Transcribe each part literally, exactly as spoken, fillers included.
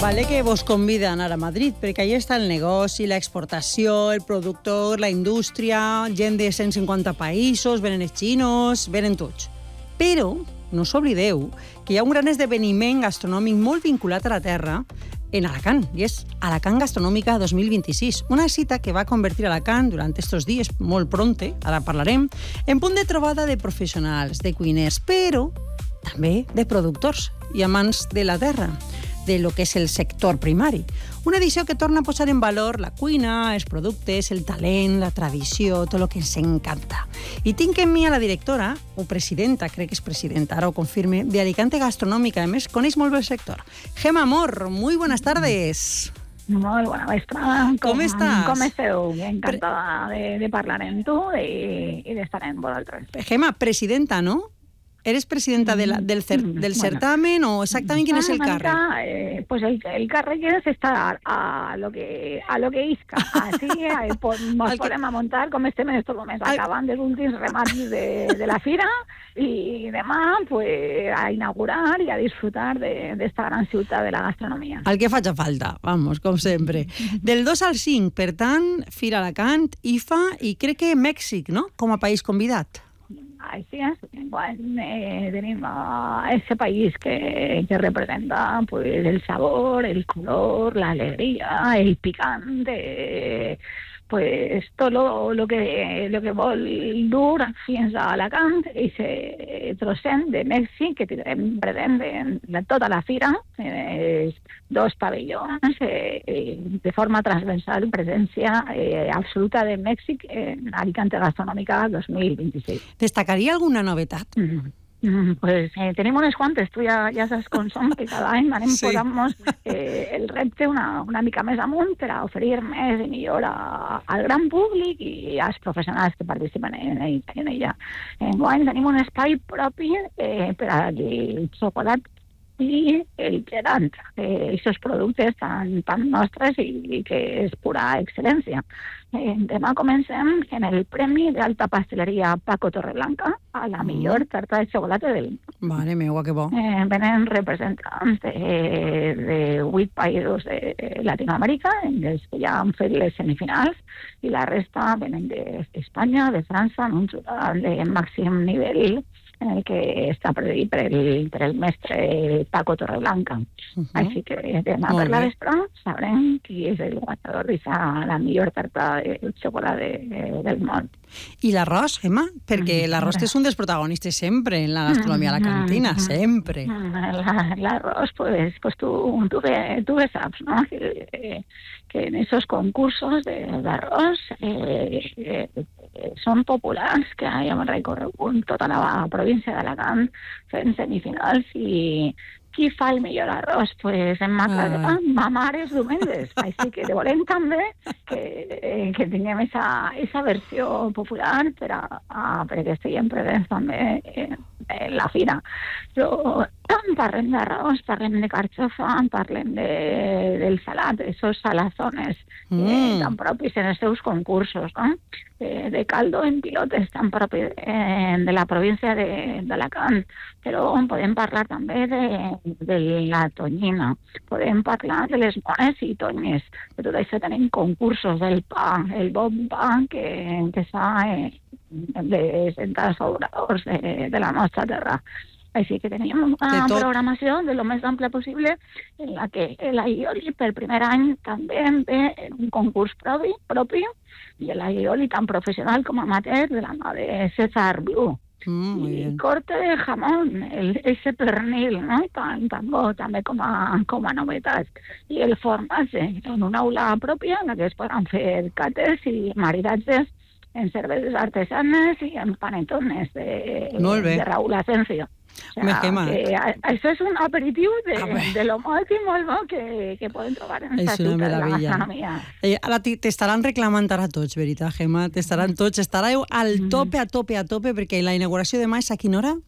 Vale que vos convida a anar a Madrid, perquè allà està el negoci, l'exportació, el productor, la indústria, gent de cent cinquanta països, venen els xinos, venen tots. Però no s'oblideu que hi ha un gran esdeveniment gastronòmic molt vinculat a la terra en Alacant, i és Alacant Gastronòmica dos mil vint-i-sis, una cita que va convertir Alacant durant estos dies, molt pronte, ara parlarem, en punt de trobada de professionals, de cuiners, però també de productors i amants de la terra, de lo que és el sector primari. Una edició que torna a posar en valor la cuina, els productes, el talent, la tradició, tot el que ens encanta. I tinc en mi a la directora, o presidenta, crec que és presidenta, ara ho confirme, de Alicante Gastronòmica, a més, coneix molt bé el sector. Gemma Amor, muy buenas tardes. Molt bona vesprada. Com, com estàs? Com esteu? Encantada de, de parlar amb tu i, i d'estar amb vosaltres. Gemma, presidenta, no? ¿Eres presidenta de la, del, cer, del bueno, certamen o exactamente quién es el càrrec? Eh, pues el, el càrrec es estar a, a lo que a lo que isca. Así eh, pues, nos que... podem muntar com estem en estos moments, Al... acabant dels últims remats de, de la fira i demà pues, a inaugurar i a disfrutar d'esta gran ciutat de la gastronomia. El que faci falta, vamos, com sempre. Del dos al cinc, per tant, Fira Alacant, I F A i crec que Mèxic, no?, com a país convidat. Así es, bueno, eh, tenemos a ese país que, que representa pues el sabor, el color, la alegría, el picante, pues todo lo, lo que lo que vol dur fins a Alacant i se trosset de Mèxic que tindrem present en tota la fira, eh, dos pavellons, eh, de forma transversal, presència eh, absoluta de Mèxic en Alicante Gastronòmica dos mil vint-i-sis. ¿Destacaría alguna novedad? Mm-hmm. Pues eh, tenim unes quantes, tu ja, ja saps com som, que cada any anem sí. posant-nos eh, el repte una, una mica més amunt per a oferir més i millor a, al gran públic i als professionals que participen en, en, en ella. Enguany tenim un espai propi eh, per al xocolat i el gelat, eh, aquests productes tan, tan nostres i, i que és pura excel·lència. Eh, demà comencem en el Premi d'Alta Pasteleria Paco Torreblanca a la millor tarta de xocolata del món. Mare meua, que bo. Eh, venen representants de, de vuit països de Latinoamèrica, dels que ja han fet les semifinals, i la resta venen d'Espanya, de França, en un total de màxim nivell en el que està predit per el, per el mestre Paco Torreblanca. Uh-huh. Així que demà per la vespre sabrem qui és el guanyador d'aquesta la millor tarta de xocolata de, del món. I l'arròs, Gemma? Perquè l'arròs és un dels protagonistes sempre en la gastronomia alacantina, sempre. L'arròs, pues, pues tu, tu, bé, tu bé saps, no?, que, que en esos concursos d'arròs eh, eh, són populars, que hem recorregut tota la província d'Alacant fent semifinals i qui fa el millor arròs? Pues en Mata de Pan, ma mare és Domènguez. Així que volem també que, que tinguem aquesta versió popular per a, a, perquè estiguem presents també en, en la fira. Però parlem d'arròs, parlem de carxofa, parlem de, del salat, esos salazones mm. eh, tan propis en els seus concursos, no? De, de caldo en pilotes tan propis eh, de la província d'Alacant. Però podem parlar també de, de la tonyina, podem parlar de les mones i tonyes. De tot això tenim concursos del pa, el bon pa que, que s'ha eh, de centres obradors de, de la nostra terra. Així que teníem una programació de lo més àmplia possible en la que l'aioli per primer any també ve en un concurs propi, propi i l'aioli tan professional com amateur de la mà de César Blu. Mm, I corte de jamón, el, ese pernil, no? Tan, tan bo, també com a, com a novetat. I el formatge, en una aula pròpia en la que es poden fer cates i maridatges en cerveses artesanes i en panetones de, de Raúl Asensio. O sea, que això és un aperitiu de, de lo molt i molt bo que, que poden trobar en aquesta ciutat de la gastronomia. Eh, ara t'estaran reclamant ara tots, veritat, Gemma? T'estaran tots, estareu al tope, a tope, a tope, perquè la inauguració demà és a quina hora?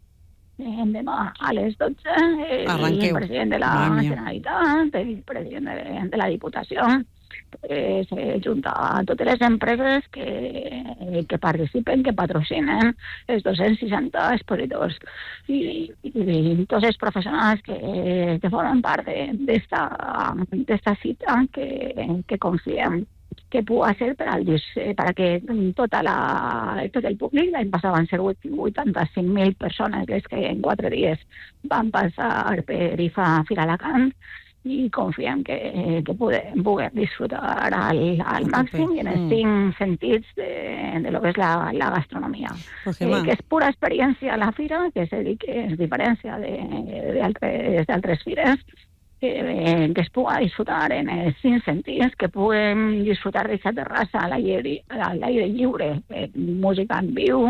Eh, demà a les dotze, el, el president de la Generalitat, el president de, de la Diputació pues, eh, junta a totes les empreses que, que participen, que patrocinen els dos-cents seixanta expositors i, i, i tots els professionals que, que formen part d'esta d'esta cita que, que confiem que pugui ser per al perquè tota la, tot el públic, l'any passat van ser vuitanta-cinc mil persones les que en quatre dies van passar per I F A Fira Alacant i confiem que, que puguem, puguem disfrutar al, al màxim i en els cinc sentits de, de lo que és la, la gastronomia. Pues eh, que és pura experiència a la fira, que és, que és diferència d'altres fires, que, que es pugui disfrutar en els cinc sentits, que puguem disfrutar d'aquesta terrassa a l'aire, a l'aire lliure, eh, música en viu,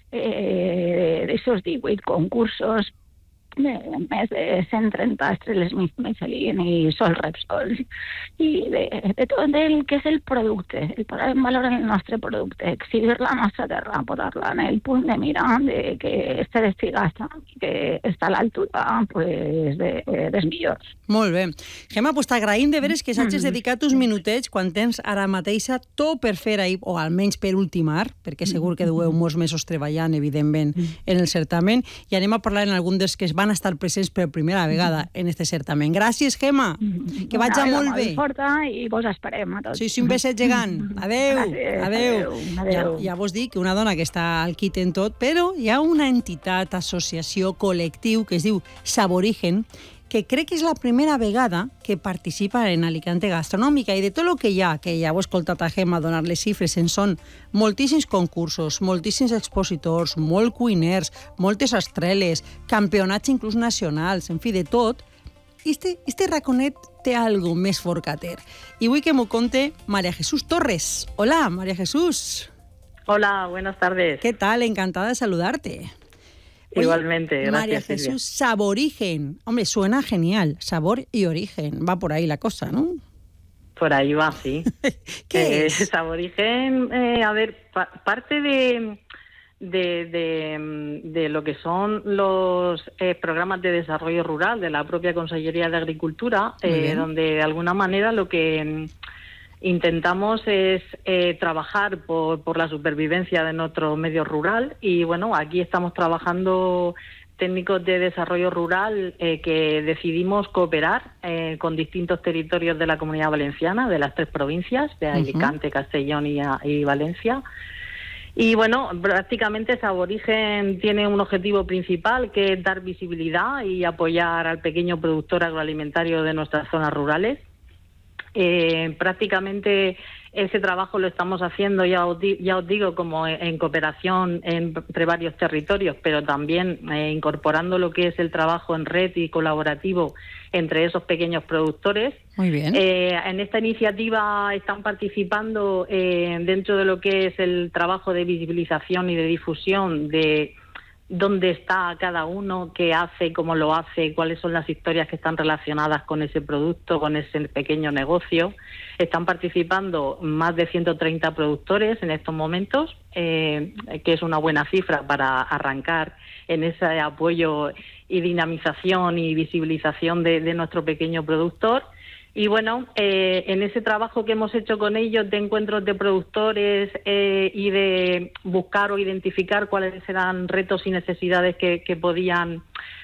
eh, d'aquests divuit concursos, de més de cent trenta estrelles Michelin i Sol Repsol i de, de tot el que és el producte, el posar en valor el nostre producte, exhibir la nostra terra, posar-la en el punt de mira de que este destí gastronòmic que està a l'altura pues, de, dels millors. Molt bé. Gemma, pues t'agraïm de veres que s'hagis dedicat uns minutets quan tens ara mateixa tot per fer ahir, o almenys per ultimar, perquè segur que dueu molts mesos treballant, evidentment, en el certamen, i anem a parlar en algun dels que es van estar presents per primera vegada en este certamen. Gràcies, Gemma. Que vagi molt bé. Forta i vos esperem a tots. Sí, sí, un beset gegant. Adeu. Gràcies, adeu. adeu. adeu. Ja, ja vos dic que una dona que està al quit en tot, però hi ha una entitat, associació, col·lectiu que es diu Saborigen, que crec que és la primera vegada que participa en Alicante Gastronòmica i de tot el que hi ha, que ja ho he escoltat a Gemma donar les xifres, en són moltíssims concursos, moltíssims expositors, molt cuiners, moltes estreles, campionats inclús nacionals, en fi, de tot. Este, este raconet té algo més forcater. I vull que m'ho conte María Jesús Torres. Hola, María Jesús. Hola, buenas tardes. ¿Qué tal? Encantada de saludarte. Oye, igualmente, gracias. María Jesús, Silvia. Saborigen. Hombre, suena genial. Sabor y origen. Va por ahí la cosa, ¿no? Por ahí va, sí. ¿Qué eh, es? Saborigen, eh, a ver, pa parte de, de, de, de lo que son los eh, programas de desarrollo rural de la propia Consellería de Agricultura, eh, donde de alguna manera lo que intentamos es eh, trabajar por, por la supervivencia de nuestro medio rural y bueno, aquí estamos trabajando técnicos de desarrollo rural eh, que decidimos cooperar eh, con distintos territorios de la Comunidad Valenciana, de las tres provincias, de Alicante, uh-huh. Castellón y, y Valencia. Y bueno, prácticamente Saborigen tiene un objetivo principal que es dar visibilidad y apoyar al pequeño productor agroalimentario de nuestras zonas rurales. Eh, prácticamente ese trabajo lo estamos haciendo, ya os, di ya os digo, como en, en cooperación en, entre varios territorios, pero también eh, incorporando lo que es el trabajo en red y colaborativo entre esos pequeños productores. Muy bien. Eh, en esta iniciativa están participando eh, dentro de lo que es el trabajo de visibilización y de difusión de dónde está cada uno, qué hace, cómo lo hace, cuáles son las historias que están relacionadas con ese producto, con ese pequeño negocio. Están participando más de ciento treinta productores en estos momentos, eh, que es una buena cifra para arrancar en ese apoyo y dinamización y visibilización de, de nuestro pequeño productor. Y bueno, eh, en ese trabajo que hemos hecho con ellos de encuentros de productores eh, y de buscar o identificar cuáles eran retos y necesidades que, que podían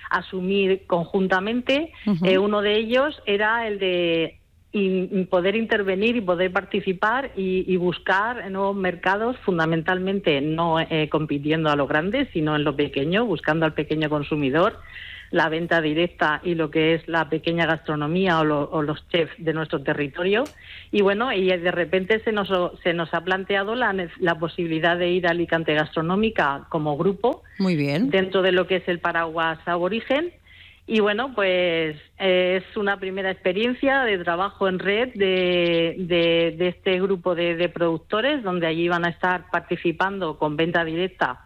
asumir conjuntamente, uh-huh. eh, uno de ellos era el de in, poder intervenir y poder participar y, y buscar nuevos mercados, fundamentalmente no eh, compitiendo a lo grande, sino en lo pequeño, buscando al pequeño consumidor, la venta directa y lo que es la pequeña gastronomía o, lo, o los chefs de nuestro territorio. Y bueno, y de repente se nos, se nos ha planteado la, la posibilidad de ir a Alicante Gastronómica como grupo. Muy bien. Dentro de lo que es el paraguas Saborigen. Y bueno, pues eh, es una primera experiencia de trabajo en red de, de, de este grupo de, de productores, donde allí van a estar participando con venta directa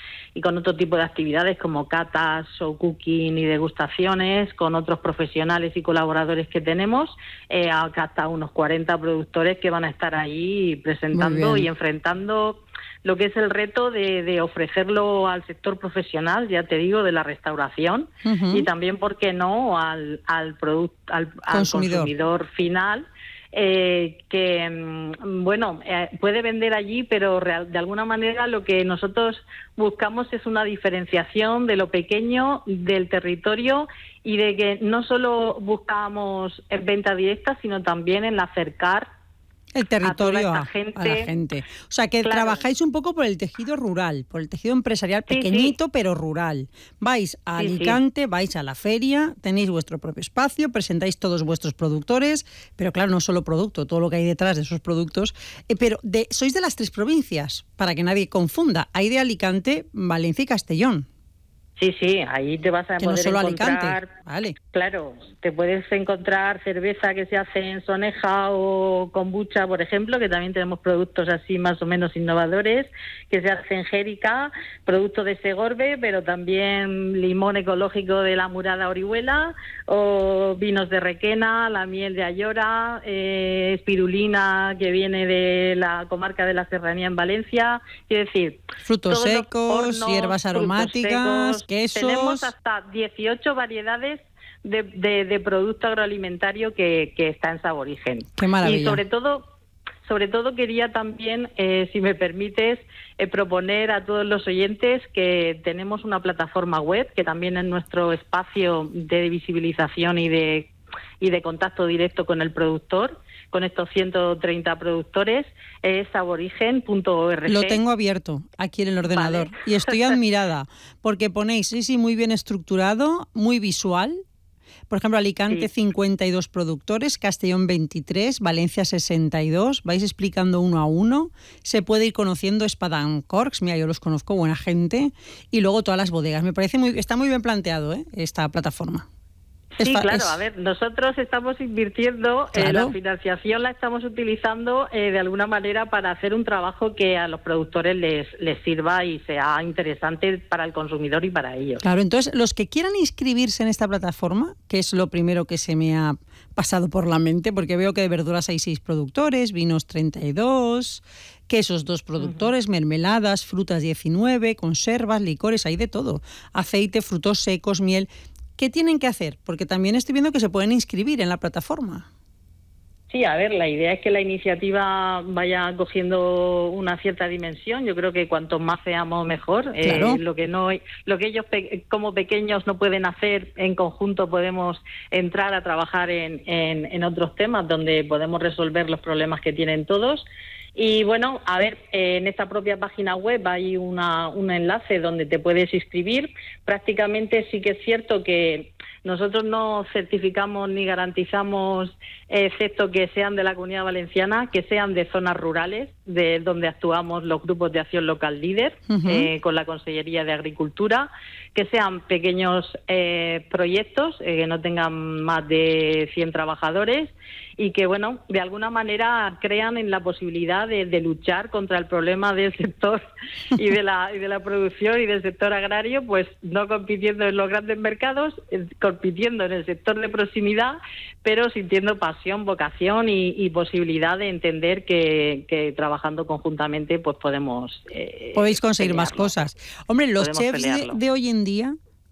y con otro tipo de actividades como catas, show cooking y degustaciones, con otros profesionales y colaboradores que tenemos, eh, hasta unos cuarenta productores que van a estar allí presentando y enfrentando lo que es el reto de, de ofrecerlo al sector profesional, ya te digo, de la restauración, uh-huh. y también, ¿por qué no?, al, al, product, al, al consumidor. consumidor final, eh, que, mm, bueno, eh, puede vender allí, pero real, de alguna manera lo que nosotros buscamos es una diferenciación de lo pequeño, del territorio, y de que no solo buscamos en venta directa, sino también en acercar el territorio a, a, gente. a la gente. O sea, que claro. trabajáis un poco por el tejido rural, por el tejido empresarial sí, pequeñito, sí. pero rural. Vais a sí, Alicante, sí. vais a la feria, tenéis vuestro propio espacio, presentáis todos vuestros productores, pero claro, no solo producto, todo lo que hay detrás de esos productos. Eh, pero de, sois de las tres provincias, para que nadie confunda. Hay de Alicante, Valencia y Castellón. Sí, sí, ahí te vas a que poder no solo encontrar, Alicante. Vale. Claro, te puedes encontrar cerveza que se hace en Soneja o kombucha, por ejemplo, que también tenemos productos así más o menos innovadores, que se hace en Jérica, productos de Segorbe, pero también limón ecológico de la Murada Orihuela, o vinos de Requena, la miel de Ayora, eh, espirulina que viene de la comarca de la Serranía en Valencia, es decir, frutos secos, hornos, hierbas aromáticas, secos. Quesos. Tenemos hasta dieciocho variedades de, de, de producto agroalimentario que, que está en Saborigen. Qué maravilla. Y sobre todo, sobre todo quería también, eh, si me permites, eh, proponer a todos los oyentes que tenemos una plataforma web, que también es nuestro espacio de visibilización y de, y de contacto directo con el productor, con estos ciento treinta productores, es saborigen punto org. Lo tengo abierto aquí en el ordenador. Vale. Y estoy admirada porque ponéis, sí, sí, muy bien estructurado, muy visual. Por ejemplo, Alicante, sí. cincuenta y dos productores, Castellón veintitrés, Valencia sesenta y dos. Vais explicando uno a uno. Se puede ir conociendo Spadam Corks, mira, yo los conozco, buena gente. Y luego todas las bodegas. Me parece muy, está muy bien planteado, ¿eh? Esta plataforma. Sí, es, claro, es... a ver, nosotros estamos invirtiendo, claro. eh, la financiación la estamos utilizando eh, de alguna manera para hacer un trabajo que a los productores les, les sirva y sea interesante para el consumidor y para ellos. Claro, entonces los que quieran inscribirse en esta plataforma, que es lo primero que se me ha pasado por la mente, porque veo que de verduras hay seis productores, vinos treinta y dos, quesos dos productores, uh-huh. mermeladas, frutas diecinueve, conservas, licores, hay de todo, aceite, frutos secos, miel. ¿Qué tienen que hacer? Porque también estoy viendo que se pueden inscribir en la plataforma. Sí, a ver, la idea es que la iniciativa vaya cogiendo una cierta dimensión. Yo creo que cuanto más seamos mejor. Claro. Eh, lo que no, lo que ellos pe- como pequeños no pueden hacer en conjunto, podemos entrar a trabajar en, en, en otros temas donde podemos resolver los problemas que tienen todos. Y bueno, a ver, eh, en esta propia página web hay una, un enlace donde te puedes inscribir. Prácticamente sí que es cierto que nosotros no certificamos ni garantizamos, excepto que sean de la Comunidad Valenciana, que sean de zonas rurales, de donde actuamos los grupos de acción local líder, uh-huh. eh, con la Consellería de Agricultura, que sean pequeños eh, proyectos, eh, que no tengan más de cien trabajadores y que, bueno, de alguna manera crean en la posibilidad de, de luchar contra el problema del sector y de la y de la producción y del sector agrario, pues no compitiendo en los grandes mercados, compitiendo en el sector de proximidad, pero sintiendo pasión, vocación y, y posibilidad de entender que, que trabajando conjuntamente pues podemos eh, podéis conseguir pelearlo. Más cosas. Hombre, los podemos chefs de, de hoy en día,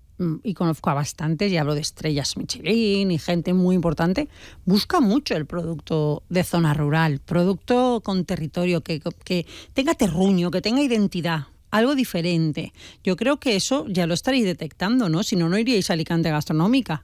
y conozco a bastantes, y hablo de estrellas Michelin y gente muy importante, busca mucho el producto de zona rural, producto con territorio, que, que tenga terruño, que tenga identidad, algo diferente. Yo creo que eso ya lo estaréis detectando, ¿no? Si no, no iríais a Alicante Gastronómica.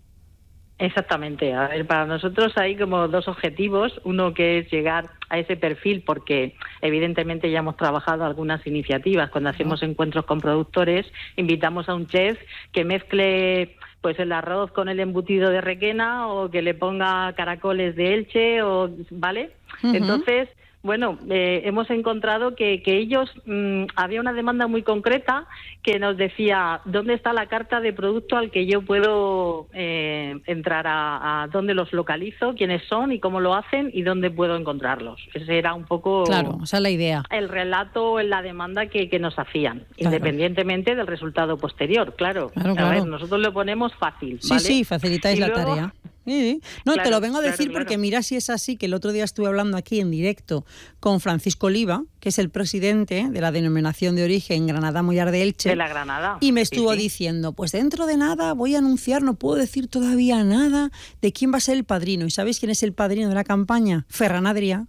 Exactamente. A ver, para nosotros hay como dos objetivos. Uno que es llegar a ese perfil, porque evidentemente ya hemos trabajado algunas iniciativas. Cuando hacemos encuentros con productores, invitamos a un chef que mezcle pues el arroz con el embutido de Requena o que le ponga caracoles de Elche, o ¿vale? Uh-huh. Entonces, bueno, eh, hemos encontrado que, que ellos, mmm, había una demanda muy concreta que nos decía, ¿dónde está la carta de producto al que yo puedo eh, entrar a, a dónde los localizo, quiénes son y cómo lo hacen y dónde puedo encontrarlos? Ese era un poco... Claro, esa es la idea. El relato, la demanda que, que nos hacían, claro. independientemente del resultado posterior, claro. Claro, a claro. ver, nosotros lo ponemos fácil, ¿vale? Sí, sí, facilitáis y la luego, tarea. Sí, sí. No, Claro, te lo vengo a decir claro, porque claro. mira si es así, que el otro día estuve hablando aquí en directo con Francisco Oliva, que es el presidente de la denominación de origen Granada Mollar de Elche. De la Granada. Y me estuvo sí, sí. diciendo, pues dentro de nada voy a anunciar, no puedo decir todavía nada de quién va a ser el padrino. ¿Y sabéis quién es el padrino de la campaña? Ferran Adrià.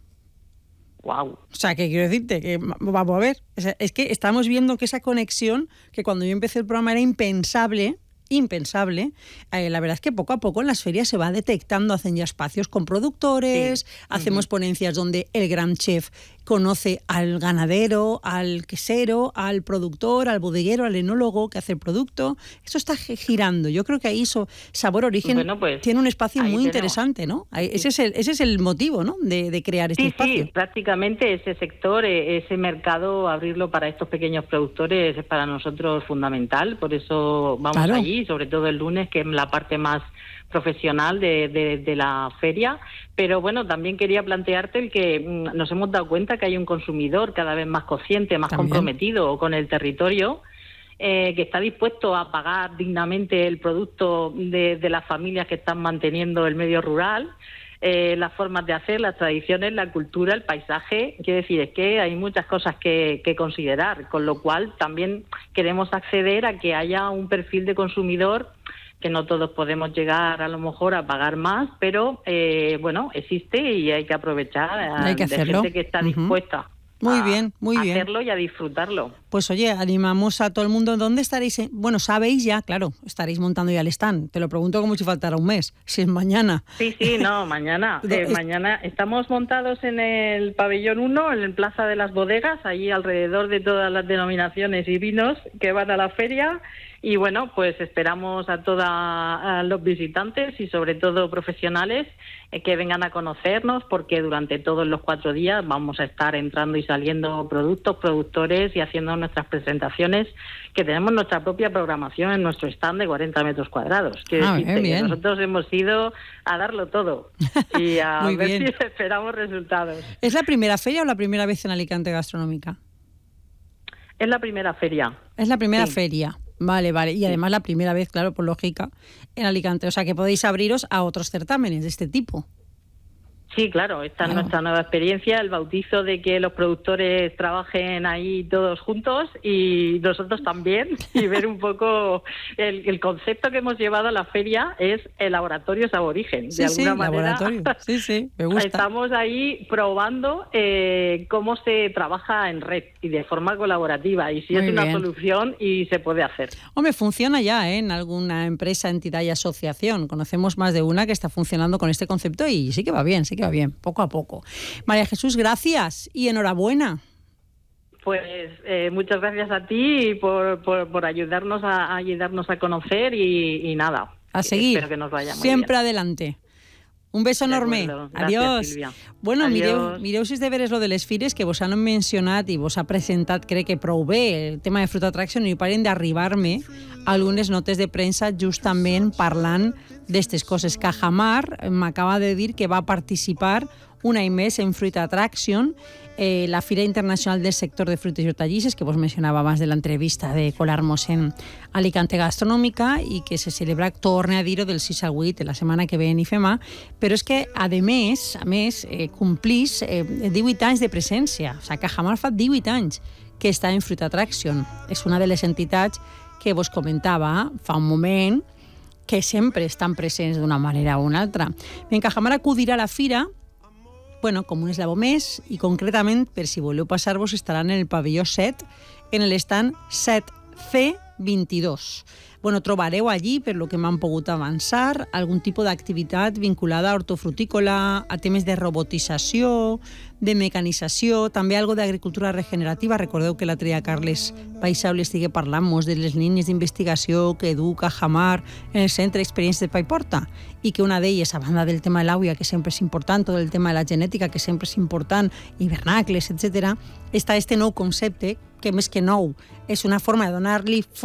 Wow. O sea, que quiero decirte que vamos a ver, o sea, es que estamos viendo que esa conexión, que cuando yo empecé el programa era impensable, impensable, eh, la verdad es que poco a poco en las ferias se va detectando, hacen ya espacios con productores, Sí. hacemos Uh-huh. ponencias donde el gran chef conoce al ganadero, al quesero, al productor, al bodeguero, al enólogo que hace el producto. Eso está girando. Yo creo que ahí eso, Sabor Origen Bueno, pues, tiene un espacio muy tenemos. interesante, ¿no? Ahí, ese, es el, ese es el motivo, ¿no? de, de crear este Sí, espacio. sí, prácticamente ese sector, ese mercado, abrirlo para estos pequeños productores es para nosotros fundamental. Por eso vamos Claro. allí, sobre todo el lunes, que es la parte más profesional de, de, de la feria. Pero bueno, también quería plantearte el que mm, nos hemos dado cuenta que hay un consumidor cada vez más consciente, más También. comprometido con el territorio, eh, que está dispuesto a pagar dignamente el producto de, de las familias que están manteniendo el medio rural. Eh, las formas de hacer, las tradiciones, la cultura, el paisaje. Quiero decir, es que hay muchas cosas que, que considerar, con lo cual también queremos acceder a que haya un perfil de consumidor que no todos podemos llegar a lo mejor a pagar más, pero eh, bueno, existe y hay que aprovechar Hay que de hacerlo. gente que está Uh-huh. dispuesta Muy a, bien, muy a bien. hacerlo y a disfrutarlo. Pues oye, animamos a todo el mundo. ¿Dónde estaréis? En... Bueno, sabéis ya, claro, estaréis montando ya el stand. Te lo pregunto como si faltara un mes, si es mañana. Sí, sí, no, mañana. No, Eh, es- Mañana estamos montados en el pabellón uno, en el Plaza de las Bodegas, allí alrededor de todas las denominaciones y vinos que van a la feria. Y bueno, pues esperamos a todos los visitantes y sobre todo profesionales eh, que vengan a conocernos, porque durante todos los cuatro días vamos a estar entrando y saliendo productos, productores y haciendo nuestras presentaciones, que tenemos nuestra propia programación en nuestro stand de cuarenta metros cuadrados. Quiero Ah, decirte bien, que bien. nosotros hemos ido a darlo todo y a Muy ver bien. si esperamos resultados. ¿Es la primera feria o la primera vez en Alicante Gastronómica? Es la primera feria. Es la primera Sí. feria. Vale, vale. Y además la primera vez, claro, por lógica, en Alicante. O sea que podéis abriros a otros certámenes de este tipo. Sí, claro, esta es Claro. nuestra nueva experiencia, el bautizo de que los productores trabajen ahí todos juntos y nosotros también, y ver un poco el, el concepto que hemos llevado a la feria es el laboratorio Saborigen. Sí, de sí, alguna manera, laboratorio. Sí, sí, me gusta. estamos ahí probando eh, cómo se trabaja en red y de forma colaborativa y si Muy es una bien. solución y se puede hacer. Hombre, funciona ya ¿eh? en alguna empresa, entidad y asociación. Conocemos más de una que está funcionando con este concepto y sí que va bien, sí que va bien, poco a poco. María Jesús, gracias y enhorabuena. Pues eh, muchas gracias a ti por, por, por ayudarnos a, a ayudarnos a conocer y, y nada. A seguir, Espero que nos vaya muy siempre bien. adelante. Un beso De enorme. acuerdo. Gràcies, Adiós. Sílvia. Bueno, Adiós. mireu, mireu si és de veres lo de les fires, que vos han mencionat i vos ha presentat, crec que prou bé, el tema de Fruit Attraction, i paren d'arribar-me algunes notes de premsa justament parlant d'estes coses. Cajamar m'acaba de dir que va participar un any més en Fruit Attraction, eh, la Fira Internacional del Sector de Frutes i Hortalisses, que vos mencionava abans de l'entrevista de colar-nos en Alicante Gastronòmica i que se celebra, torne a dir-ho, del sis al vuit, la setmana que ve en I F E M A, però és que, a més, a més eh, complís eh, divuit anys de presència. O sigui, Cajamar fa divuit anys que està en Fruit Attraction. És una de les entitats que vos comentava fa un moment que sempre estan presents d'una manera o una altra. En Cajamar acudirà a la fira bueno, com un eslabó més i concretament, per si voleu passar-vos, estaran en el pavelló set, en l'estand set C vint-i-dos. Bueno, trobareu allí, per lo que m'han pogut avançar, algun tipus d'activitat vinculada a hortofrutícola, a temes de robotització, de mecanització, també algo d'agricultura regenerativa. Recordeu que l'altre dia Carles Paisau li estigui parlant-nos de les línies d'investigació que educa Cajamar en el Centre d'Experiències de Paiporta i que una d'elles, a banda del tema de l'àvia, que sempre és important, tot el tema de la genètica, que sempre és important, hivernacles, etcètera, està este nou concepte, que més que nou, és una forma de donar-li